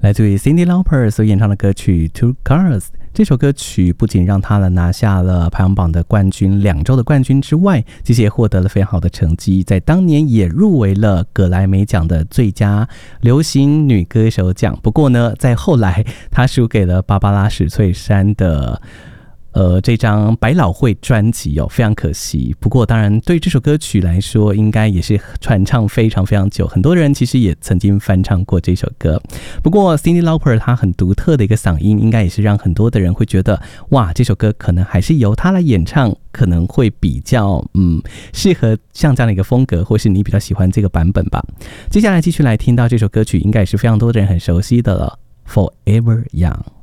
来自于 Cyndi Lauper 所演唱的歌曲 Two Girls。 这首歌曲不仅让她拿下了排行榜的冠军2周的冠军之外，其实也获得了非常好的成绩，在当年也入围了葛莱美奖的最佳流行女歌手奖。不过呢，在后来她输给了芭芭拉史翠珊的这张百老汇专辑非常可惜。不过当然对这首歌曲来说应该也是传唱非常非常久，很多人其实也曾经翻唱过这首歌。不过 Cyndi Lauper 她很独特的一个嗓音，应该也是让很多的人会觉得哇，这首歌可能还是由她来演唱可能会比较适合像这样的一个风格，或是你比较喜欢这个版本吧。接下来继续来听到这首歌曲，应该也是非常多的人很熟悉的了， Forever Young。